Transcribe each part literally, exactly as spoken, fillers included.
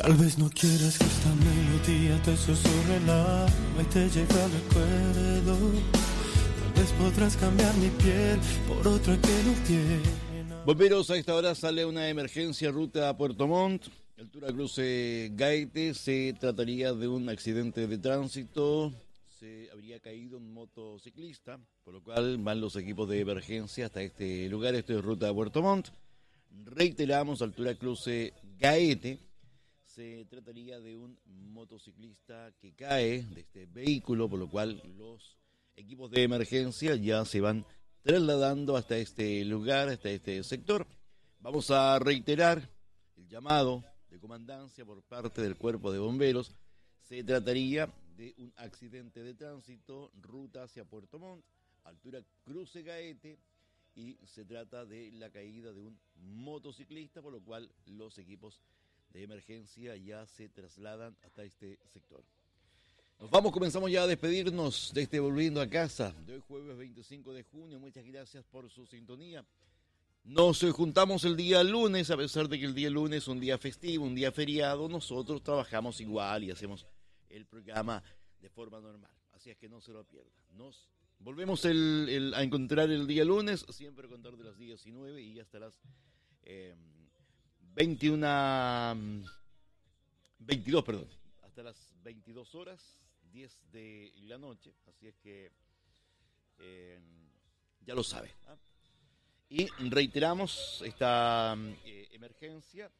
Tal vez no quieras que esta melodía te susurre el alma y te lleve al recuerdo. Tal vez podrás cambiar mi piel por otra que no tiene. Bomberos, a esta hora sale una emergencia ruta a Puerto Montt, altura cruce Gaete. Se trataría de un accidente de tránsito. Se habría caído un motociclista, por lo cual van los equipos de emergencia hasta este lugar. Esto es ruta a Puerto Montt. Reiteramos, altura cruce Gaete. Se trataría de un motociclista que cae de este vehículo, por lo cual los equipos de emergencia ya se van trasladando hasta este lugar, hasta este sector. Vamos a reiterar el llamado de comandancia por parte del Cuerpo de Bomberos. Se trataría de un accidente de tránsito, ruta hacia Puerto Montt, altura cruce Gaete, y se trata de la caída de un motociclista, por lo cual los equipos de emergencia ya se trasladan hasta este sector. Nos vamos, comenzamos ya a despedirnos de este Volviendo a Casa de hoy jueves veinticinco de junio. Muchas gracias por su sintonía. Nos juntamos el día lunes, a pesar de que el día lunes es un día festivo, un día feriado. Nosotros trabajamos igual y hacemos el programa de forma normal, así es que no se lo pierda. Nos volvemos el, el, a encontrar el día lunes, siempre a contar de las diecinueve y hasta las eh, veintiuna, veintidós, perdón, hasta las veintidós horas, diez de la noche, así es que eh, ya lo sabe, ¿eh? Y reiteramos esta eh, emergencia,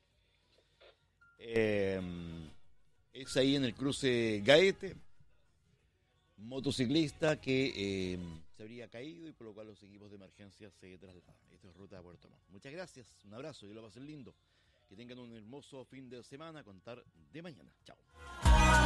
eh, es ahí en el cruce Gaete, motociclista que eh, se habría caído y por lo cual los equipos de emergencia se trasladan. Esto es ruta a Puerto Montt. Muchas gracias, un abrazo y lo pasen lindo. Que tengan un hermoso fin de semana, a contar de mañana. Chao.